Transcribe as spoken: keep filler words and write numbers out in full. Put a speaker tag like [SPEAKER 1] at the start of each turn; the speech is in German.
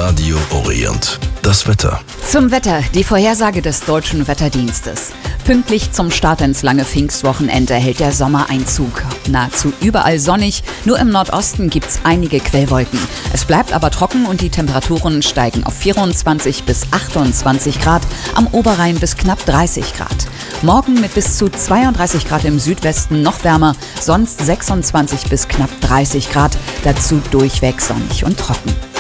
[SPEAKER 1] Radio Orient. Das Wetter.
[SPEAKER 2] Zum Wetter, die Vorhersage des Deutschen Wetterdienstes. Pünktlich zum Start ins lange Pfingstwochenende hält der Sommer Einzug. Nahezu überall sonnig, nur im Nordosten gibt's einige Quellwolken. Es bleibt aber trocken und die Temperaturen steigen auf vierundzwanzig bis achtundzwanzig Grad, am Oberrhein bis knapp dreißig Grad. Morgen mit bis zu zweiunddreißig Grad im Südwesten noch wärmer, sonst sechsundzwanzig bis knapp dreißig Grad, dazu durchweg sonnig und trocken.